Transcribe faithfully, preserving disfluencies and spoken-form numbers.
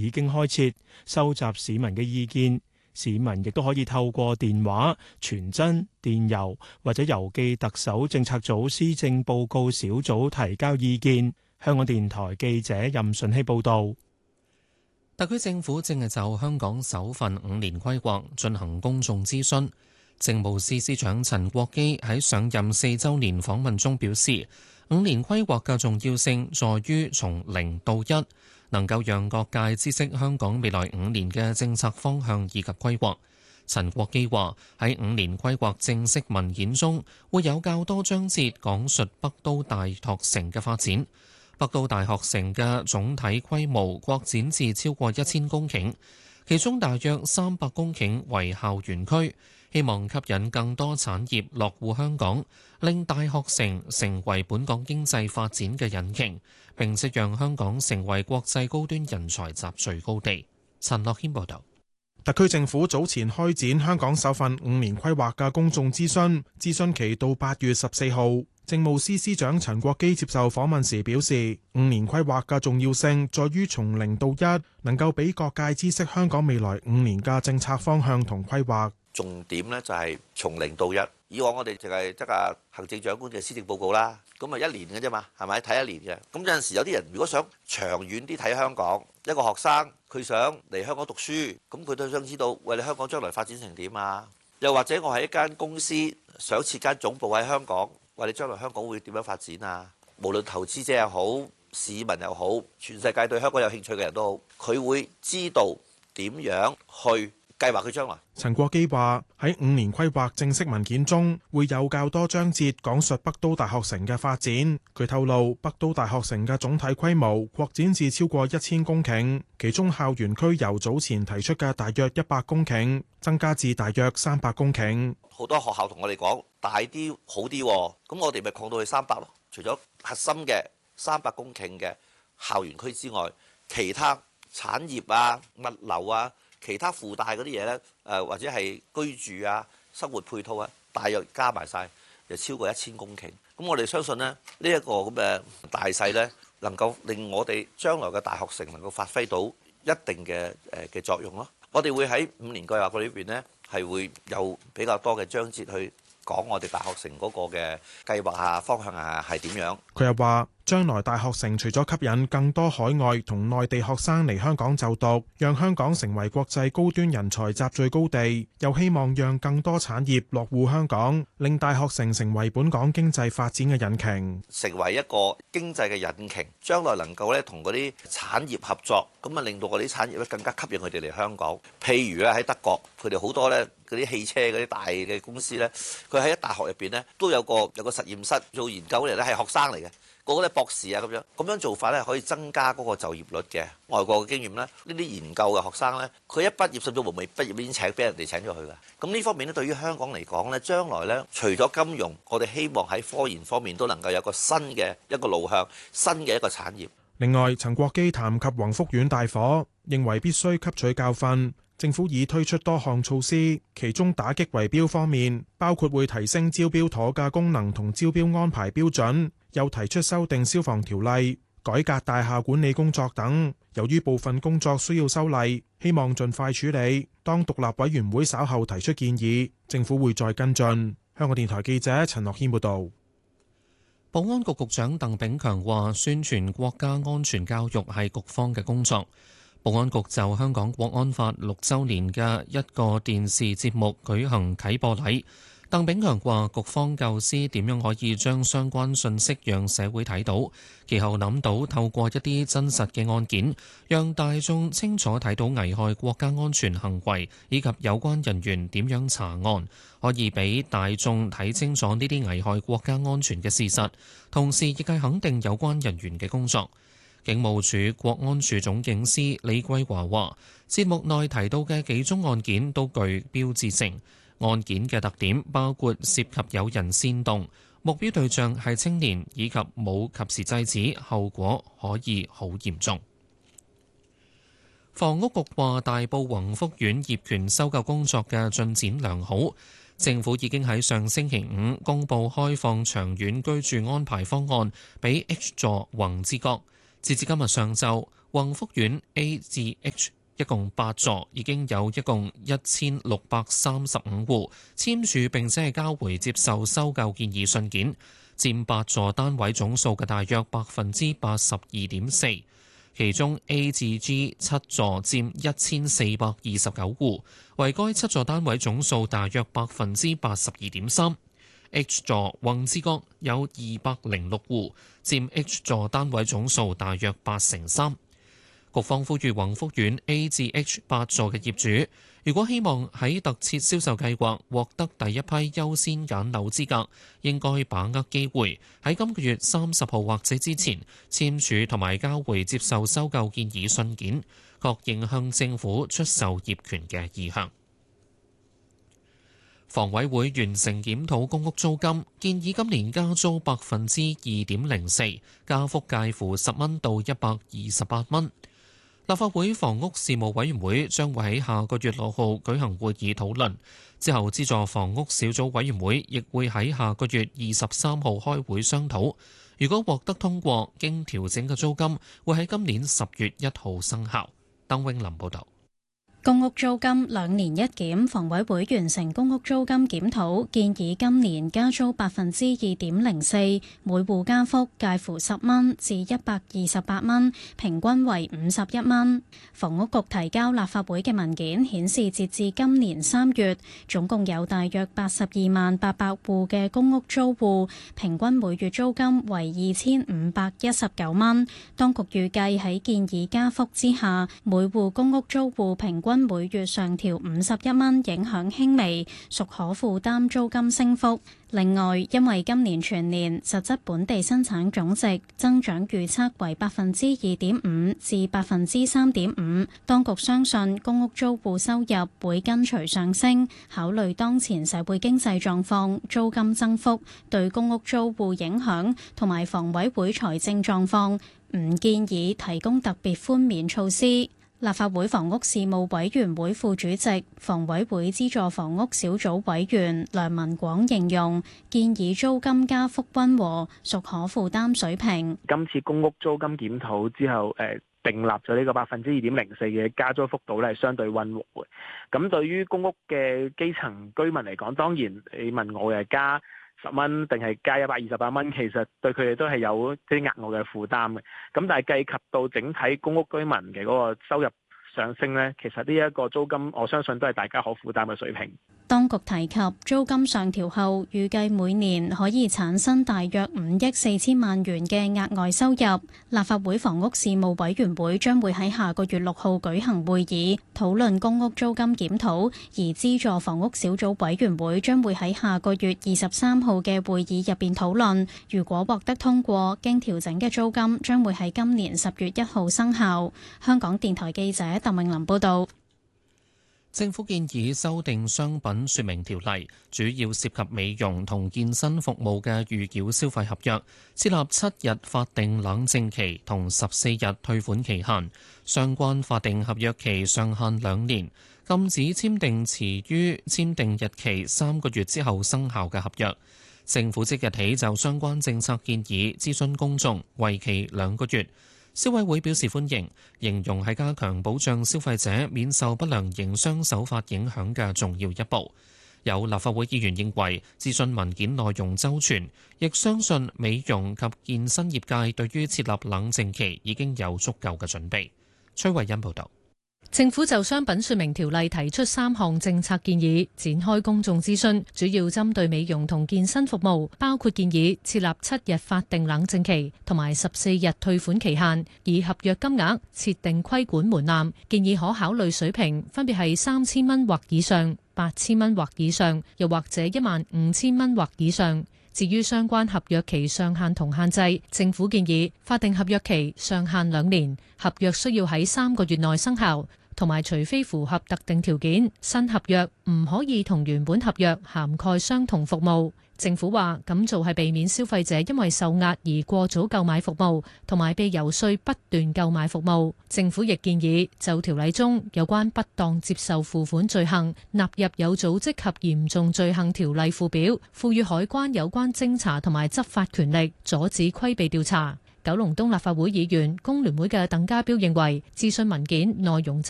已經開設，收集市民嘅意見。市民亦都可以透過電話、傳真、電郵或者郵寄特首政策組施政報告小組提交意見。香港電台記者任順希報導。 特區政府正係就香港首份五年規劃進行公眾諮詢。政務司司長陳國基喺上任四週年訪問中表示，五年規劃嘅重要性在於從零到一，能夠讓各界知悉香港未來五年嘅政策方向以及規劃。陳國基話：喺五年規劃正式文件中，會有較多章節講述北都大學城嘅發展。北都大學城嘅總體規模擴展至超過一千公頃，其中大約三百公頃為校園區，希望吸引更多產業落戶香港，令大學城成為本港經濟發展嘅引擎，並且讓香港成為國際高端人才集聚高地。陳樂軒報導。 特區政府早前開展香港首份五年規劃嘅公眾諮詢，諮詢期到八月十四號。政務司司長陳國基接受訪問時表示，五年規劃嘅重要性在於從零到一，能夠俾各界知悉香港未來五年嘅政策方向同規劃。 重點呢就係從零到一。以往我哋淨係得個行政長官嘅施政報告啦，咁啊一年嘅啫嘛，係咪睇一年嘅？咁有陣時有啲人如果想長遠啲睇香港，一個學生佢想嚟香港讀書，咁佢都想知道，喂，你香港將來發展成點啊？又或者我喺一間公司想設間總部喺香港。話你將來香港會點樣發展啊？無論投資者又好，市民又好，全世界對香港有興趣嘅人都好，佢會知道點樣去計劃佢將來。 陳國基話：喺五年規劃正式文件中，會有較多章節講述北都大學城嘅發展。佢透露，北都大學城嘅總體規模擴展至超過一千公頃，其中校園區由早前提出嘅大約一百公頃，增加至大約三百公頃。 好多學校同我哋講大啲好啲，咁我哋咪擴到去三百咯。除咗核心嘅三百公頃嘅校園區之外，其他產業啊、物流啊、其他附帶嗰啲嘢呢，誒或者係居住啊、生活配套啊，大約加埋晒就超過一千公頃。咁我哋相信呢，呢一個咁嘅大勢呢，能夠令我哋將來嘅大學城能夠發揮到一定嘅誒嘅作用咯。我哋會喺五年計劃裏邊呢，係會有比較多嘅章節去講我哋大學城嗰個嘅計劃啊、方向啊係點樣。 佢又話，將來大學城除咗吸引更多海外同內地學生嚟香港就讀，讓香港成為國際高端人才集聚高地，又希望讓更多產業落戶香港，令大學城成為本港經濟發展嘅引擎， 成為一個經濟嘅引擎。將來能夠咧同嗰啲產業合作，咁啊令到嗰啲產業咧更加吸引佢哋嚟香港。譬如咧喺德國，佢哋好多咧嗰啲汽車嗰啲大嘅公司咧，佢喺大學入邊咧都有個有個實驗室做研究嚟咧，係學生嚟嘅。嗰個咧博士啊，咁樣咁樣做法咧，可以增加嗰個就業率嘅。外國嘅經驗咧，呢啲研究嘅學生咧，佢一畢業甚至乎未畢業已經請俾人哋請咗去㗎。咁呢方面咧，對於香港嚟講咧，將來咧，除咗金融，我哋希望喺科研方面都能夠有個新嘅一個路向，新嘅一個產業。 另外，陳國基談及宏福苑大火，認為必須吸取教訓。政府已推出多項措施，其中打擊圍標方面，包括會提升招標妥嘅功能同招標安排標準，又提出修訂消防條例、改革大廈管理工作等。由於部分工作需要修例，希望盡快處理。當獨立委員會稍後提出建議，政府會再跟進。香港電台記者陳樂軒報導。 保安局局長鄧炳強話：宣傳國家安全教育係局方嘅工作。保安局就香港國安法六週年嘅一個電視節目舉行啟播禮。鄧炳強話：局方構思點樣可以將相關信息讓社會睇到，其後諗到透過一啲真實嘅案件，讓大眾清楚睇到危害國家安全行為以及有關人員點樣查案，可以俾大眾睇清楚呢啲危害國家安全嘅事實，同時亦係肯定有關人員嘅工作。警務處國安處總警司李桂華話：節目內提到嘅幾宗案件都具標誌性，案件嘅特點包括涉及有人煽動，目標對象係青年，以及冇及時制止，後果可以好嚴重。房屋局話，大埔宏福苑業權收購工作嘅進展良好，政府已經喺上星期五公佈開放長遠居住安排方案俾 H 座宏之閣。截至今日上晝， 宏福苑 A 至 H 一共八座，已經有一共一千六百三十五戶簽署並且係交回接受收購建議信件，佔八座單位總數嘅大約百分之八十二點四。其中 A 至 G 七座佔一千四百二十九戶，為該七座單位總數大約百分之八十二點三。H 座宏志閣有二百零六戶，佔 H 座單位總數大約八成三。局方呼籲宏福苑 A 至 H 八座嘅業主，如果希望喺特設銷售計劃獲得第一批優先揀樓資格，應該把握機會喺今個月三十號或者之前簽署同埋交回接受收購建議信件，確認向政府出售業權嘅意向。房委會完成檢討公屋租金，建議今年加租百分之二點零四，加幅介乎十蚊到一百二十八蚊。立法會房屋事務委員會將會喺下個月六號舉行會議討論，之後資助房屋小組委員會亦會喺下個月二十三號開會商討。如果獲得通過，經調整嘅租金會喺今年十月一號生效。鄧永林報導。 公屋租金兩年一檢，房委會完成公屋租金檢討，建議今年加租百分之二點零四，每戶加幅介乎十蚊至一百二十八蚊，平均為五十一蚊。房屋局提交立法會嘅文件顯示，截至今年三月，總共有大約八十二萬八百戶嘅公屋租戶，平均每月租金為二千五百一十九蚊。當局預計喺建議加幅之下，每戶公屋租戶平均均每月上調五十一蚊，影響輕微，屬可負擔租金升幅。另外，因為今年全年實質本地生產總值增長預測為百分之二點五至百分之三點五，當局相信公屋租戶收入會跟隨上升。考慮當前社會經濟狀況、租金增幅對公屋租戶影響同埋房委會財政狀況，唔建議提供特別寬免措施。立法會房屋事務委員會副主席、房委會資助房屋小組委員梁文廣形容，建議租金加幅溫和，屬可負擔水平。 今次公屋租金檢討之後，誒訂立咗呢個百分之二點零四嘅加租幅度咧，係相對溫和嘅。咁對於公屋嘅基層居民嚟講，當然你問我嘅加十蚊定係加一百二十八蚊，其實對佢哋都係有啲額外嘅負擔嘅。咁但係計及到整體公屋居民嘅嗰個收入上升呢，其實呢一個租金我相信都係大家可負擔嘅水平。 當局提及租金上調後，預計每年可以產生大約五億四千萬元嘅額外收入。立法會房屋事務委員會將會喺下個月六號舉行會議，討論公屋租金檢討，而資助房屋小組委員會將會喺下個月二十三號嘅會議入邊討論。如果獲得通過，經調整嘅租金將會喺今年十月一號生效。香港電台記者鄧永林報道。 政府建議修訂商品說明條例，主要涉及美容同健身服務嘅預繳消費合約，設立七日法定冷靜期同十四日退款期限，相關法定合約期上限兩年，禁止簽訂遲於簽訂日期三個月之後生效嘅合約。政府即日起就相關政策建議諮詢公眾，為期兩個月。消委會表示歡迎，形容係加強保障消費者免受不良營商手法影響嘅重要一步。有立法會議員認為諮詢文件內容周全，亦相信美容及健身業界對於設立冷靜期已經有足夠嘅準備。崔慧欣報導。 政府就商品說明條例提出三項政策建議，展開公眾諮詢，主要針對美容同健身服務，包括建議設立七日法定冷靜期同埋十四日退款期限，以合約金額設定規管門檻，建議可考慮水平分別係三千蚊或以上、八千蚊或以上，又或者一萬五千蚊或以上。至於相關合約期上限同限制，政府建議法定合約期上限兩年，合約需要喺三個月內生效，同埋除非符合特定條件，新合約唔可以同原本合約涵蓋相同服務。政府話咁做係避免消費者因為受壓而過早購買服務，同埋被遊說不斷購買服務。政府亦建議就條例中有關不當接受付款罪行納入有組織及嚴重罪行條例附表，賦予海關有關偵查同埋執法權力，阻止規避調查。 九龍東立法會議員工聯會嘅鄧家彪認為諮詢文件內容